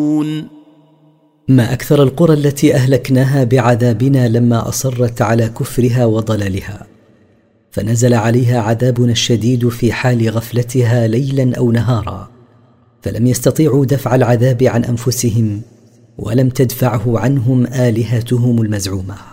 ما أكثر القرى التي أهلكناها بعذابنا لما أصرت على كفرها وضلالها، فنزل عليها عذابنا الشديد في حال غفلتها ليلا أو نهارا، فلم يستطيعوا دفع العذاب عن أنفسهم، ولم تدفعه عنهم آلهتهم المزعومة.